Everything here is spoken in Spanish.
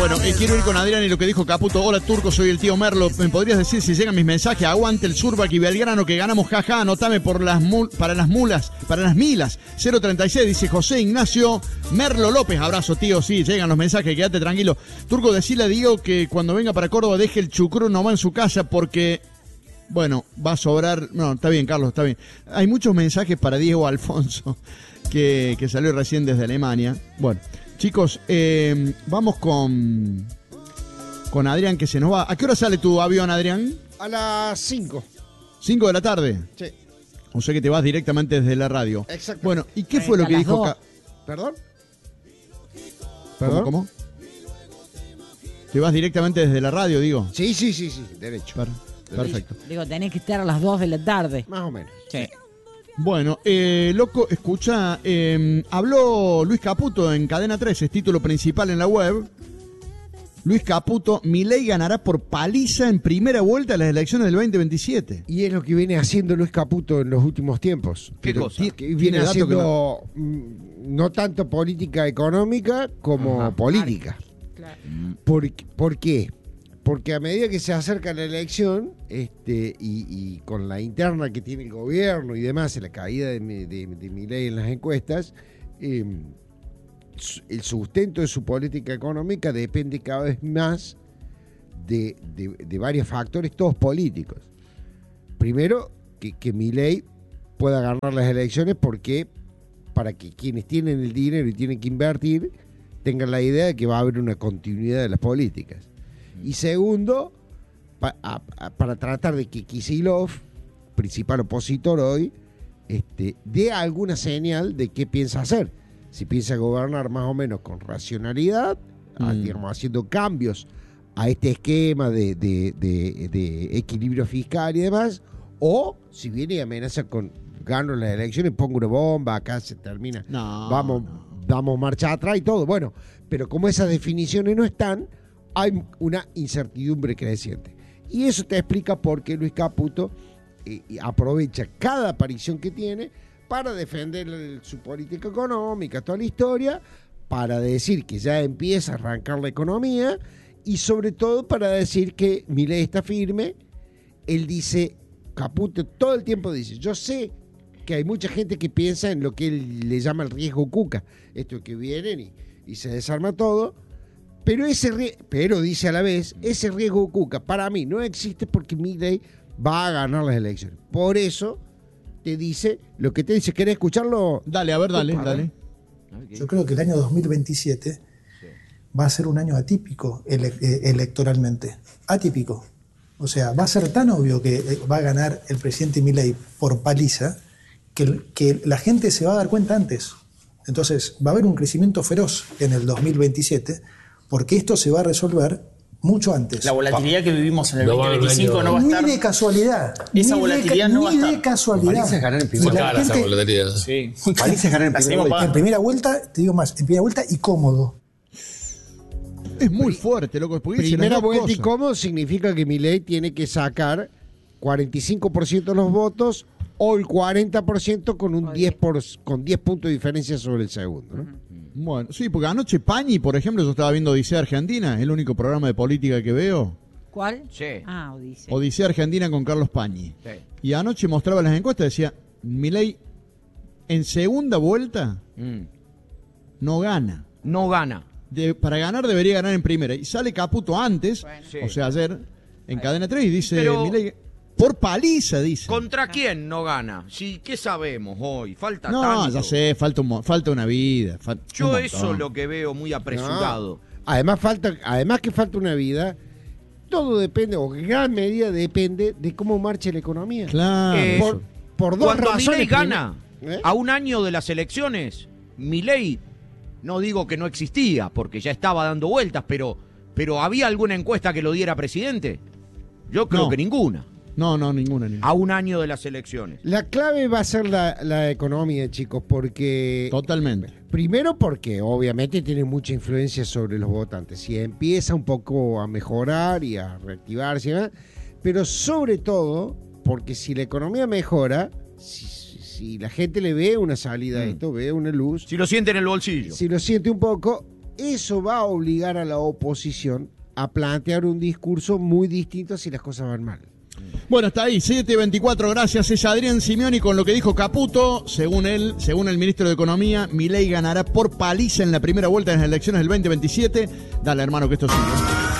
Bueno, quiero ir con Adrián y lo que dijo Caputo. Hola, Turco, soy el tío Merlo. ¿Me podrías decir si llegan mis mensajes? Aguante el Surbac y Belgrano que ganamos, jaja. Anotame por para las milas. 036, dice José Ignacio Merlo López. Abrazo, tío. Sí, llegan los mensajes, quédate tranquilo. Turco, decile a Diego que cuando venga para Córdoba deje el chucrú nomás en su casa porque... Bueno, va a sobrar... No, está bien, Carlos, está bien. Hay muchos mensajes para Diego Alfonso que salió recién desde Alemania. Bueno... Chicos, vamos con Adrián que se nos va. ¿A qué hora sale tu avión, Adrián? A las 5. 5 de la tarde. Sí. O sea que te vas directamente desde la radio. Exacto. Bueno, ¿y qué fue lo que dijo? ¿Perdón? ¿Cómo? ¿Te vas directamente desde la radio, digo? Sí, derecho. Perfecto. Digo, tenés que estar a las 2 de la tarde. Más o menos. Sí. Bueno, loco, escucha, habló Luis Caputo en Cadena 3, es título principal en la web. Luis Caputo, Milei ganará por paliza en primera vuelta a las elecciones del 2027. Y es lo que viene haciendo Luis Caputo en los últimos tiempos. ¿Qué cosa? Que viene haciendo no tanto política económica como política. Claro. ¿Por qué? Porque a medida que se acerca la elección, y con la interna que tiene el gobierno y demás, la caída de Milei en las encuestas, el sustento de su política económica depende cada vez más de varios factores, todos políticos. Primero, que Milei pueda ganar las elecciones para que quienes tienen el dinero y tienen que invertir tengan la idea de que va a haber una continuidad de las políticas. Y segundo, para tratar de que Kicillof, principal opositor hoy, dé alguna señal de qué piensa hacer. Si piensa gobernar más o menos con racionalidad, digamos, haciendo cambios a este esquema de equilibrio fiscal y demás, o si viene y amenaza con gano las elecciones, pongo una bomba, acá se termina, damos marcha atrás y todo. Bueno, pero como esas definiciones no están, hay una incertidumbre creciente. Y eso te explica por qué Luis Caputo aprovecha cada aparición que tiene para defender su política económica, toda la historia, para decir que ya empieza a arrancar la economía y sobre todo para decir que Milei está firme. Él dice, Caputo todo el tiempo dice, yo sé que hay mucha gente que piensa en lo que él le llama el riesgo Cuca, esto que vienen y se desarma todo. Pero dice a la vez, ese riesgo Cuca para mí no existe porque Milei va a ganar las elecciones. Por eso te dice lo que te dice. ¿Querés escucharlo? Dale, a ver, dale. Yo creo que el año 2027 va a ser un año atípico electoralmente. Atípico. O sea, va a ser tan obvio que va a ganar el presidente Milei por paliza que la gente se va a dar cuenta antes. Entonces, va a haber un crecimiento feroz en el 2027 porque esto se va a resolver mucho antes. La volatilidad que vivimos en el 2025 no va a estar... Ni de casualidad. Esa volatilidad no va a estar. Ni de casualidad. Paliza es ganar en primera vuelta. Esa volatilidad. Sí. Paliza es ganar en primera vuelta. En primera vuelta, te digo más, en primera vuelta y cómodo. Es muy fuerte, loco. Primera vuelta y cómodo significa que Milei tiene que sacar 45% de los votos o el 40% con 10 puntos de diferencia sobre el segundo, ¿no? Bueno, sí, porque anoche Pañi, por ejemplo, yo estaba viendo Odisea Argentina, es el único programa de política que veo. ¿Cuál? Sí. Odisea. Odisea Argentina con Carlos Pañi. Sí. Y anoche mostraba las encuestas, decía, Milei en segunda vuelta no gana. No gana. Para ganar debería ganar en primera. Y sale Caputo antes, Sí. o sea, ayer, en Cadena 3, y dice, Pero... Milei, por paliza, dice. ¿Contra quién no gana? Sí, ¿qué sabemos hoy? Falta No, tanto. ya sé, falta una vida. Yo eso es lo que veo muy apresurado. No. Además que falta una vida, todo depende, o en gran medida depende de cómo marche la economía. Claro. Por dos Cuando razones. Milei gana, a un año de las elecciones, Milei, no digo que no existía, porque ya estaba dando vueltas, pero ¿había alguna encuesta que lo diera presidente? Yo creo que ninguna. No, ninguna. A un año de las elecciones. La clave va a ser la economía, chicos, porque... Totalmente. Primero porque obviamente tiene mucha influencia sobre los votantes. Si empieza un poco a mejorar y a reactivarse y demás, pero sobre todo porque si la economía mejora, si la gente le ve una salida a esto, ve una luz... Si lo siente en el bolsillo. Si lo siente un poco, eso va a obligar a la oposición a plantear un discurso muy distinto si las cosas van mal. Bueno, está ahí, 7:24, gracias. Es Adrián Simeoni con lo que dijo Caputo. Según él, según el ministro de Economía, Milei ganará por paliza en la primera vuelta en las elecciones del 2027. Dale, hermano, que esto sigue.